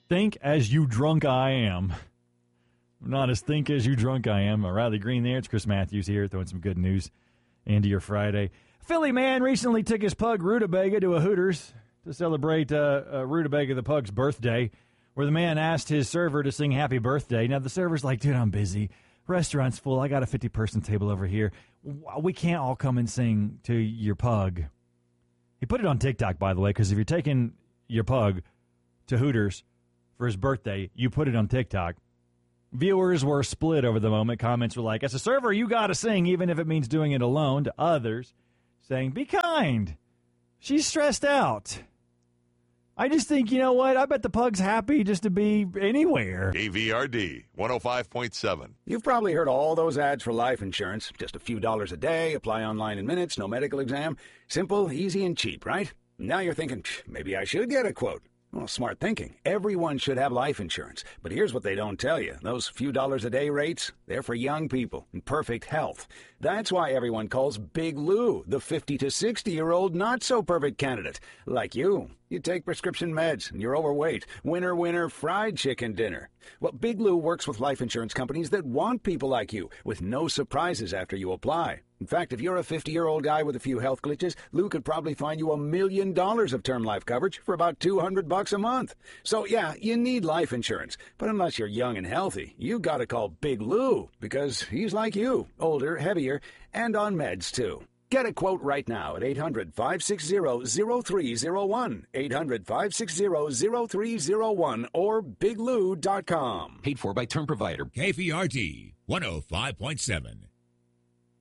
think as you drunk I am. I'm not as think as you drunk I am. Riley Green there. It's Chris Matthews here throwing some good news into your Friday. Philly man recently took his pug Rutabaga to a Hooters to celebrate Rutabaga the pug's birthday, where the man asked his server to sing happy birthday. Now the server's like, dude, I'm busy. Restaurant's full. I got a 50-person table over here. We can't all come and sing to your pug. He put it on TikTok, by the way, because if you're taking your pug to Hooters for his birthday, you put it on TikTok. Viewers were split over the moment. Comments were like, as a server, you got to sing, even if it means doing it alone. To others, saying, be kind. She's stressed out. I just think, you know what? I bet the pug's happy just to be anywhere. KVRD 105.7. You've probably heard all those ads for life insurance. Just a few dollars a day, apply online in minutes, no medical exam. Simple, easy, and cheap, right? Now you're thinking, maybe I should get a quote. Well, smart thinking. Everyone should have life insurance. But here's what they don't tell you. Those few dollars a day rates, they're for young people in perfect health. That's why everyone calls Big Lou the 50 to 60-year-old not-so-perfect candidate. Like you. You take prescription meds, and you're overweight. Winner, winner, fried chicken dinner. Well, Big Lou works with life insurance companies that want people like you, with no surprises after you apply. In fact, if you're a 50-year-old guy with a few health glitches, Lou could probably find you $1 million of term life coverage for about $200 a month. So, yeah, you need life insurance. But unless you're young and healthy, you gotta call Big Lou, because he's like you, older, heavier, and on meds, too. Get a quote right now at 800-560-0301, 800-560-0301, or biglou.com. Paid for by term provider. KVRD 105.7.